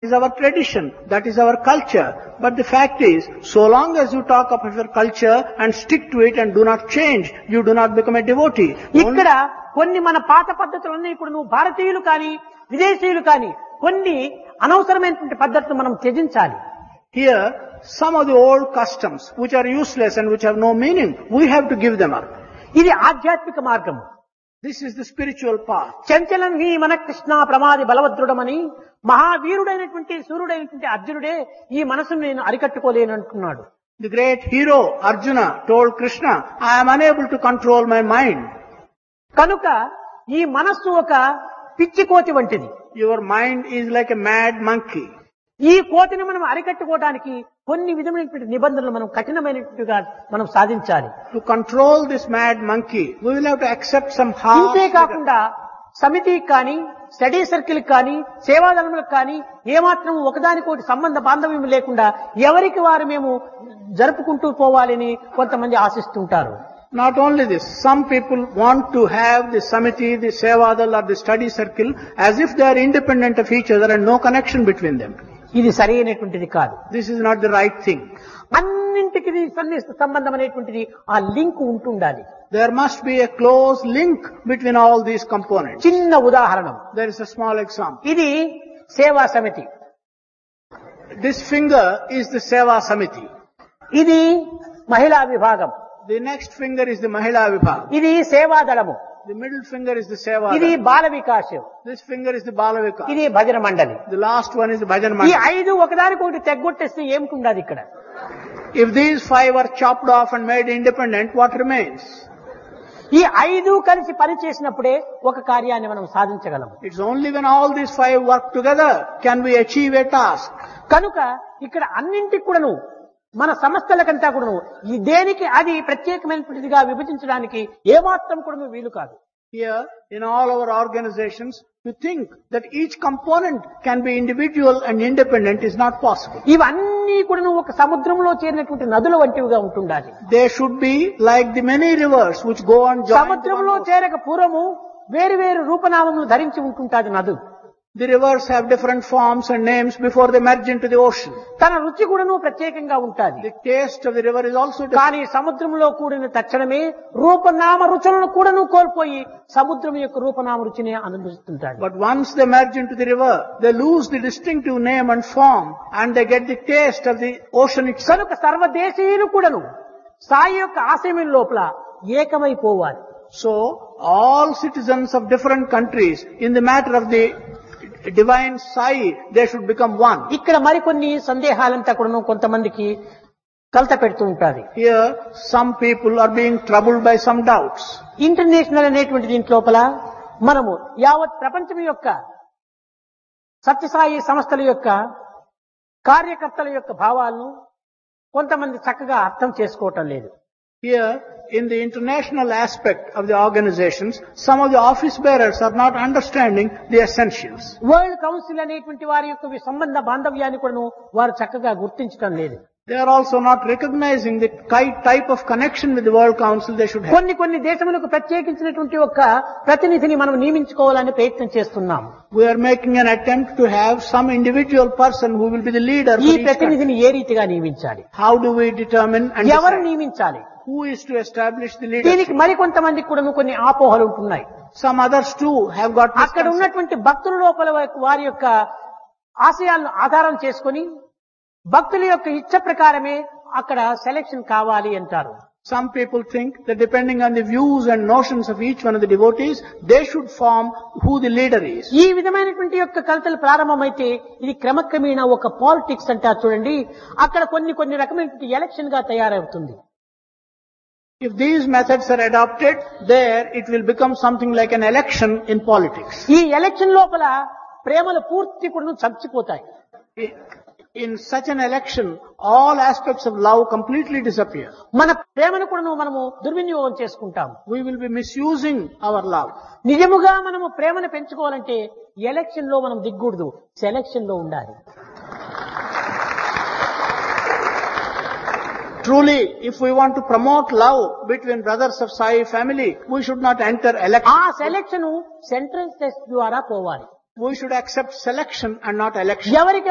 is our tradition, that is our culture. But the fact is, so long as you talk of your culture and stick to it and do not change, you do not become a devotee. ఇక్కడ కొన్ని మన పాత పద్ధతులన్నీ కూడా నువ్వు భారతీయులు కానీ విదేశీయులు కానీ కొన్ని అనవసరమైనటువంటి పద్ధతులు మనం త్యజించాలి. Here, some of the old customs which are useless and which have no meaning, we have to give them up. ఇది ఆధ్యాత్మిక మార్గం. This is the spiritual path. చంచలం హి మన కృష్ణ ప్రమాది బలవద్రుడమని మహావీరుడైనటువంటి సూర్యుడైనటువంటి అర్జునుడే ఈ మనసును నేను అరికట్టుకోలేను అంటున్నాడు. The great hero Arjuna told Krishna, I am unable to control my mind. కనుక ఈ మనస్సు ఒక పిచ్చి కోతి వంటిది. Your mind is like a mad monkey. ఈ కోతిని మనం అరికట్టుకోవడానికి కొన్ని విధమైనటువంటి నిబంధనలు మనం కఠినమైనట్టుగా మనం సాధించాలి. To control this mad monkey, we will have to accept some harsh. ఇంతే కాకుండా సమితికి కానీ స్టడీ సర్కిల్ కానీ సేవాదళములకు కానీ ఏమాత్రం ఒకదానికోటి సంబంధ బాంధవ్యం లేకుండా ఎవరికి వారు మేము జరుపుకుంటూ పోవాలని కొంతమంది ఆశిస్తుంటారు. Not only this, some people want to have the samiti, the sevadal or the study circle as if they are independent of each other and no connection between them. ఇది సరైనటువంటిది కాదు. This is not the right thing. అన్నింటికి సన్నిహిత సంబంధం అనేటువంటిది ఆ link ఉంటుండాలి. There must be a close link between all these components. చిన్న ఉదాహరణ, There is a small example. ఇది సేవా సమితి, This finger is the seva samiti. ఇది మహిళా విభాగం, The next finger is the mahila vibhag. ఇది సేవాదళము, The middle finger is the seva. ఇది బాల వికాసం, This finger is the balavika. ఇది భజన మండలి. The last one is the bhajan ఈ mandal. 5 ఒకదానికొకటి తెగ్గొట్టేస్తే ఏమిటి ఉండదు ఇక్కడ. If these 5 are chopped off and made independent, what remains? ఈ 5 కలిసి పని చేసినప్పుడే ఒక కార్యాన్ని మనం సాధించగలం. It's only when all these 5 work together can we achieve a task. కనుక ఇక్కడ అన్నింటికి కూడాను మన సంస్థలకంతా కూడాను ఈ దేనికి అది ప్రత్యేకమైనటువంటిదిగా విభజించడానికి ఏమాత్రం కూడా వీలు కాదు. Here, in all our organizations, to think that each component can be individual and independent is not possible. ఇవన్నీ కూడాను ఒక సముద్రంలో చేరినటువంటి నదుల వంటివిగా ఉంటుండాలి. They should be like the many rivers which go on join. సముద్రంలో చేరక పూర్వము వేరు వేరు రూపనామములు ధరించి ఉంటుంటాది నదు. The rivers have different forms and names before they merge into the ocean. తన రుచి కూడాను ప్రత్యేకంగా ఉంటాది. The taste of the river is also different. కానీ సముద్రంలో కూడిన తక్షణమే రూపనామ రుచులను కూడాను కోల్పోయి సముద్రం యొక్క రూపనామ రుచిని అనుభవిస్తుంటాడు. But once they merge into the river, they lose the distinctive name and form and they get the taste of the ocean itself. కనుక సర్వదేశీయులు కూడాను సాయి యొక్క ఆశయం లోపల ఏకమైపోవాలి. So, all citizens of different countries, in the matter of the divine Sai, they should become one. ఇక్కడ మరికొన్ని సందేహాలంతా కూడాను కొంతమందికి కలత పెడుతూ ఉంటాది. Here, some people are being troubled by some doubts. International అనేటువంటి దీంట్లోపల మనము యావత్ ప్రపంచం యొక్క సత్యసాయి సంస్థల యొక్క కార్యకర్తల యొక్క భావాలను కొంతమంది చక్కగా అర్థం చేసుకోవటం లేదు. Here, in the international aspect of the organizations, some of the office bearers are not understanding the essentials. World council అనేటువంటి వారి యొక్క సంబంధ బాంధవ్యాన్ని కూడా వారు చక్కగా గుర్తించడం లేదు. They are also not recognizing the type of connection with the World Council they should have. కొన్ని దేశములకు ప్రత్యేకించినటువంటి ఒక ప్రతినిధిని మనం నియమించుకోవాలని ప్రయత్నం చేస్తున్నాం. We are making an attempt to have some individual person who will be the leader for ఈ each country. ప్రతినిధిని ఏ రీతిగా నియమించాలి, How do we determine and ఎవరు decide? నియమించాలి? Who is to establish the దీనికి leadership? మరికొంతమందికి కూడా కొన్ని ఆపోహలు ఉంటున్నాయి. Some others too have got అక్కడ misconceptions. ఉన్నటువంటి భక్తుల లోపల వారి యొక్క ఆశయాలను ఆధారం చేసుకొని భక్తుల యొక్క ఇచ్చ ప్రకారమే అక్కడ సెలెక్షన్ కావాలి అంటారు. Some people think that depending on the views and notions of each one of the devotees, they should form who the leader is. ఈ విధమైనటువంటి యొక్క కలతలు ప్రారంభమైతే ఇది క్రమక్రమేణా ఒక పాలిటిక్స్ అంటారు చూడండి, అక్కడ కొన్ని రకమైనటువంటి ఎలక్షన్ గా తయారవుతుంది. If these methods are adopted, there it will become something like an election in politics. ఈ ఎలక్షన్ లోపల ప్రేమలు పూర్తి కూడా చచ్చిపోతాయి. In such an election, all aspects of love completely disappear. మన ప్రేమను కూడా మనము దుర్వినియోగం చేసుకుంటాం. We will be misusing our love. నిజముగా మనము ప్రేమను పెంచుకోవాలంటే ఎలక్షన్ లో మనం దిగ్గూడదు, సెలక్షన్ లో ఉండాలి. Truly, if we want to promote love between brothers of Sai family, we should not enter election. ఆ సెలక్షన్ సెంట్రల్ టెస్ట్ ద్వారా పోవాలి. We should accept selection and not election. ఎవరికి